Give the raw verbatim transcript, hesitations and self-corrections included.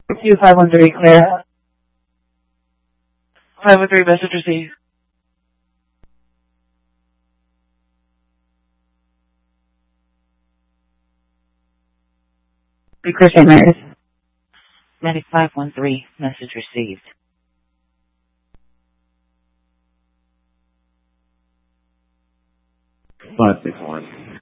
Q five one three, clear. five one three, message received. Be clear, Saint Mary's. Medic five one three, message received. five six one.